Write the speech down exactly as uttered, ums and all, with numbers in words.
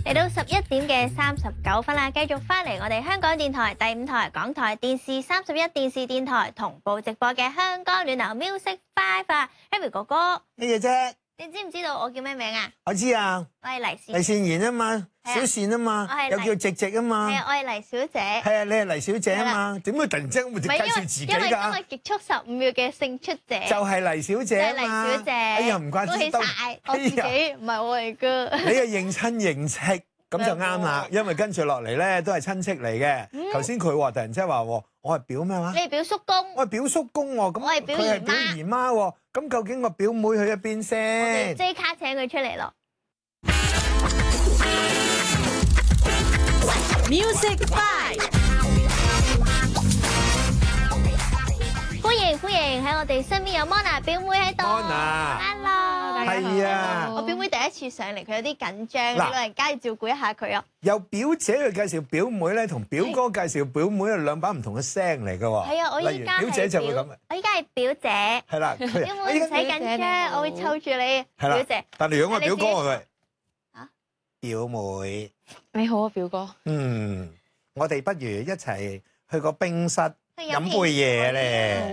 嚟到十一點嘅三十九分啦，繼續翻嚟我哋香港電台第五台、港台電視三十一電視電台同步直播嘅香港暖流 Music Five 啊 ，Harry 哥哥， 咩嘢啫？ 你知唔知道我叫咩名啊？ 我知啊， 我係黎黎善， 善言啊嘛，小善啊嘛，又叫直直啊嘛， 係啊，我係黎小姐。 係啊，你係黎小姐啊嘛，點解突然之間會介紹自己因為今㗎？ 日極速十五秒嘅勝出者就係黎小姐啊嘛， 就係黎小姐哎呀，唔怪之得， 恭喜晒，我自己唔係我嚟噶。 你係認親認戚。咁就啱啦，因為跟住落嚟咧都係親戚嚟嘅。頭先佢話突然之間話我係表咩話？ 你係表叔公， 我係表叔公喎。咁我係表佢係姨表姨媽喎。咁究竟我表妹去咗邊先 ？J 卡請佢出嚟咯。 Music Five， 歡迎歡迎喺我哋身邊有 Mona 表妹喺度。 Mona Hello， 係啊。 我表妹第一次上嚟，佢有啲緊張，老人家要照顧一下佢啊。 由表姐去介紹表妹咧，同表哥介紹表妹係兩把唔同嘅聲嚟㗎喎。 係啊，我依家表姐就會咁。 我依家係表姐。 係啦， 表妹唔使緊張，我會湊住你。表姐。 但係如果我表哥係咪？ 啊？ 表妹。 你好啊，表哥。 嗯，我哋不如一齊去個冰室飲杯嘢咧。